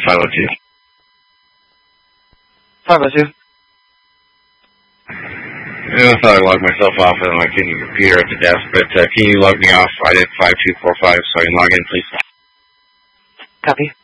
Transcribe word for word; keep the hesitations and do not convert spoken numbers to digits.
five oh two. five oh two. I thought I logged myself off on my computer at the desk, but uh, can you log me off? I did five two four five so I can log in, please. Copy.